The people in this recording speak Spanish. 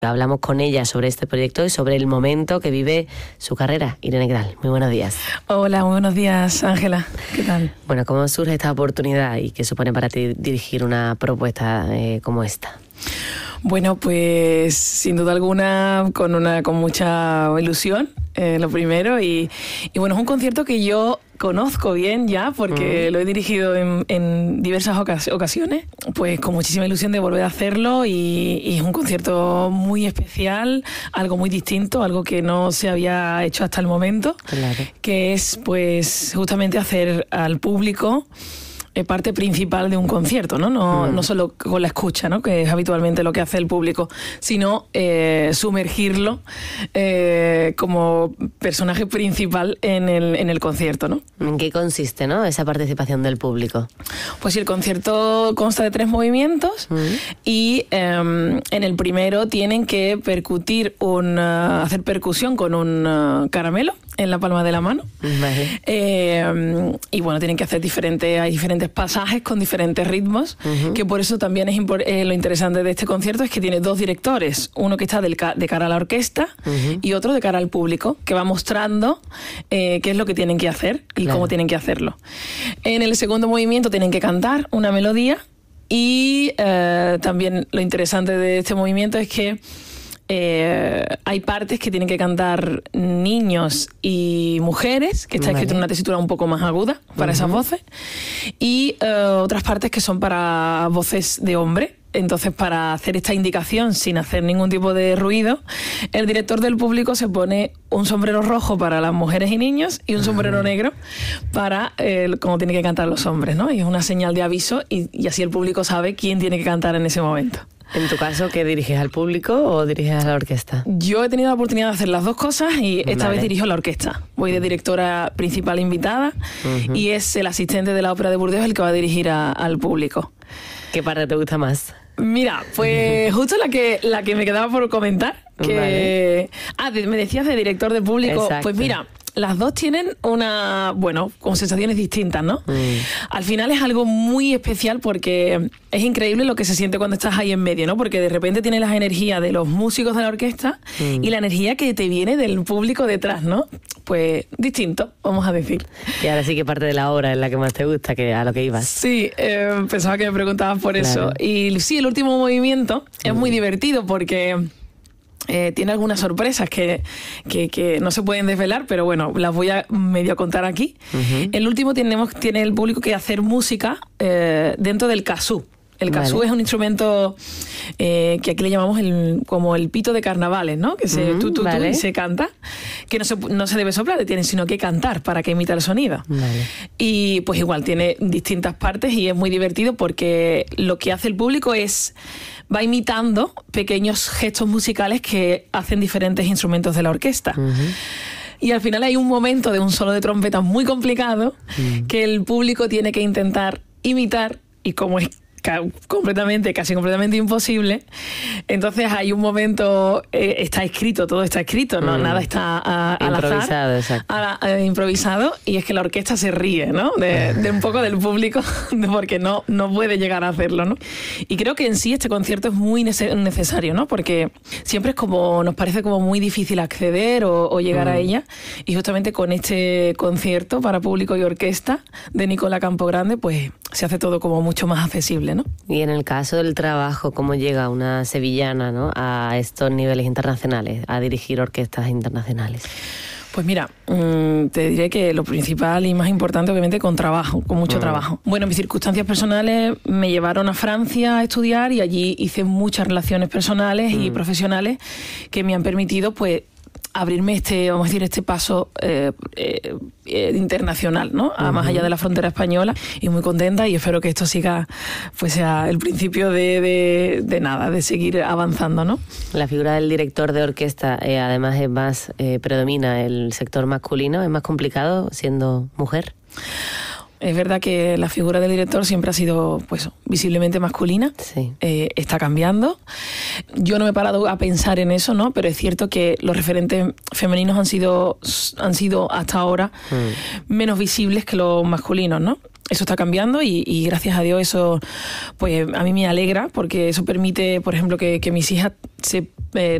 Hablamos con ella sobre este proyecto y sobre el momento que vive su carrera. Irene, ¿qué tal? Muy buenos días. Hola, muy buenos días, Ángela. ¿Qué tal? Bueno, ¿cómo surge esta oportunidad y qué supone para ti dirigir una propuesta como esta? Bueno, pues sin duda alguna con mucha ilusión, lo primero. Y bueno, es un concierto que yo conozco bien ya porque lo he dirigido en diversas ocasiones, pues con muchísima ilusión de volver a hacerlo y es un concierto muy especial, algo muy distinto, algo que no se había hecho hasta el momento, Claro. que es pues justamente hacer al público parte principal de un concierto, ¿no? No solo con la escucha, ¿no? Que es habitualmente lo que hace el público, sino sumergirlo como personaje principal en el concierto, ¿no? ¿En qué consiste, no, esa participación del público? Pues el concierto consta de 3 movimientos y en el primero tienen que hacer percusión con un caramelo en la palma de la mano. Vale. Y bueno, tienen que hacer hay diferentes pasajes con diferentes ritmos, que por eso también es lo interesante de este concierto es que tiene 2 directores, uno que está de cara a la orquesta y otro de cara al público, que va mostrando qué es lo que tienen que hacer y cómo tienen que hacerlo. En el segundo movimiento tienen que cantar una melodía y también lo interesante de este movimiento es que hay partes que tienen que cantar niños y mujeres, que está escrito en una tesitura un poco más aguda para esas voces, y otras partes que son para voces de hombre. Entonces, para hacer esta indicación sin hacer ningún tipo de ruido, el director del público se pone un sombrero rojo para las mujeres y niños y un sombrero negro para cómo tienen que cantar los hombres, ¿no? Y es una señal de aviso y así el público sabe quién tiene que cantar en ese momento. En tu caso, ¿qué diriges, al público o diriges a la orquesta? Yo he tenido la oportunidad de hacer las 2 cosas y esta vez dirijo la orquesta. Voy de directora principal invitada y es el asistente de la Ópera de Burdeos el que va a dirigir al público. ¿Qué parte te gusta más? Mira, pues justo la que me quedaba por comentar. Que me decías de director de público. Exacto. Pues mira, las 2 tienen con sensaciones distintas, ¿no? Al final es algo muy especial porque es increíble lo que se siente cuando estás ahí en medio, ¿no? Porque de repente tienes las energías de los músicos de la orquesta y la energía que te viene del público detrás, ¿no? Pues distinto, vamos a decir. Y ahora sí, ¿qué parte de la obra es la que más te gusta, que a lo que ibas? Sí, pensaba que me preguntabas por eso. Y sí, el último movimiento es muy divertido porque tiene algunas sorpresas que no se pueden desvelar, pero bueno, las voy a medio contar aquí. El último tiene el público que hacer música dentro del kazoo. El kazoo es un instrumento que aquí le llamamos como el pito de carnavales, ¿no? Que se y se canta, que no se debe soplar, sino que cantar para que imita el sonido. Vale. Y pues igual tiene distintas partes y es muy divertido porque lo que hace el público va imitando pequeños gestos musicales que hacen diferentes instrumentos de la orquesta. Y al final hay un momento de un solo de trompeta muy complicado que el público tiene que intentar imitar, y como es casi completamente imposible, entonces hay un momento, todo está escrito, ¿no? Nada está al improvisado, azar, improvisado, y es que la orquesta se ríe, ¿no? De un poco del público, porque no puede llegar a hacerlo, ¿no? Y creo que en sí este concierto es muy necesario, ¿no? Porque siempre nos parece como muy difícil acceder o llegar a ella, y justamente con este concierto para público y orquesta de Nicola Campogrande, pues se hace todo como mucho más accesible, ¿no? Y en el caso del trabajo, ¿cómo llega una sevillana, ¿no?, a estos niveles internacionales, a dirigir orquestas internacionales? Pues mira, te diré que lo principal y más importante, obviamente, con mucho trabajo. Bueno, mis circunstancias personales me llevaron a Francia a estudiar y allí hice muchas relaciones personales y profesionales que me han permitido, pues, abrirme este paso internacional, ¿no? Más allá de la frontera española, y muy contenta, y espero que esto siga, pues sea el principio de seguir avanzando, ¿no? La figura del director de orquesta además es más, predomina el sector masculino, es más complicado siendo mujer. Es verdad que la figura del director siempre ha sido, pues, visiblemente masculina. Sí. Está cambiando. Yo no me he parado a pensar en eso, ¿no? Pero es cierto que los referentes femeninos han sido hasta ahora menos visibles que los masculinos, ¿no? eso está cambiando y gracias a Dios eso pues a mí me alegra, porque eso permite, por ejemplo, que mis hijas